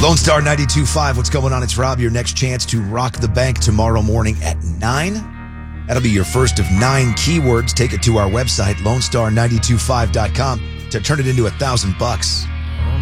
Lone Star 92.5, what's going on? It's Rob. Your next chance to rock the bank tomorrow morning at 9. That'll be your first of 9 keywords. Take it to our website, lonestar925.com, to turn it into $1,000.